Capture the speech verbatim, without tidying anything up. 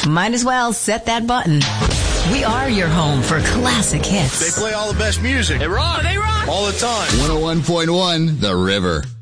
Might as well set that button. We are your home for classic hits. They play all the best music. They rock. They rock. All the time. one oh one point one The River.